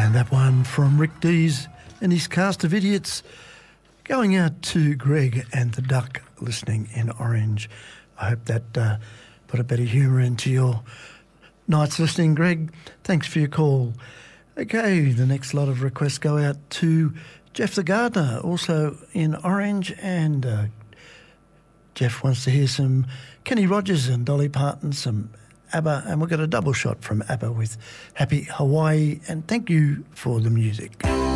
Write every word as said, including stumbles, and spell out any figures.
That one from Rick Dees and his cast of idiots, going out to Greg and the Duck listening in Orange. I hope that uh, put a bit of humour into your nights listening, Greg. Thanks for your call. Okay, the next lot of requests go out to Jeff the Gardener, also in Orange, and uh, Jeff wants to hear some Kenny Rogers and Dolly Parton, some ABBA, and we've got a double shot from ABBA with Happy Hawaii, and thank you for the music.